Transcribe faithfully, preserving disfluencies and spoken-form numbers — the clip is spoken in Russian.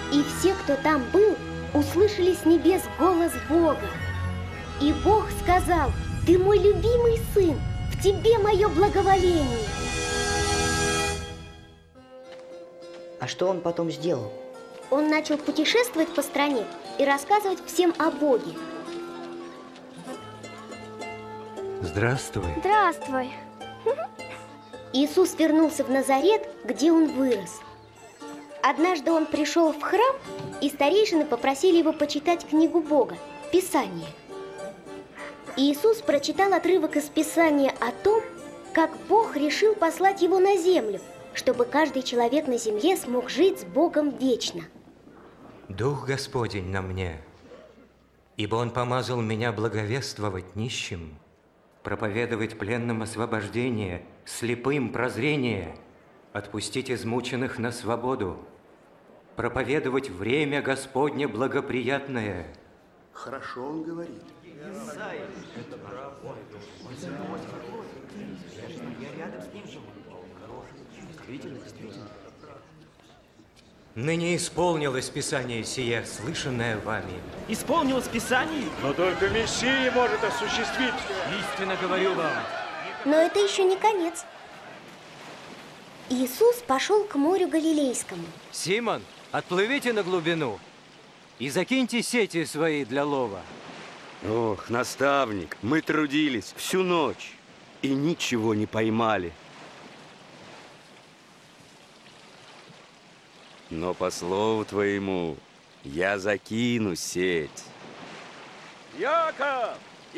И все, кто там был, услышали с небес голос Бога. И Бог сказал: «Ты мой любимый сын, в тебе мое благоволение». А что он потом сделал? Он начал путешествовать по стране и рассказывать всем о Боге. Здравствуй. Здравствуй. Иисус вернулся в Назарет, где он вырос. Однажды он пришел в храм, и старейшины попросили его почитать книгу Бога, Писание. Иисус прочитал отрывок из Писания о том, как Бог решил послать его на землю, чтобы каждый человек на земле смог жить с Богом вечно. Дух Господень на мне, ибо Он помазал меня благовествовать нищим, проповедовать пленным освобождение, слепым прозрение, отпустить измученных на свободу, проповедовать время Господне благоприятное. Хорошо он говорит. Ныне исполнилось Писание сие, слышанное вами. Исполнилось Писание? Но только Мессия может осуществить. Истинно говорю вам. Но это еще не конец. Иисус пошел к морю Галилейскому. Симон, отплывите на глубину и закиньте сети свои для лова. Ох, наставник, мы трудились всю ночь и ничего не поймали. Но по слову твоему я закину сеть. Яков,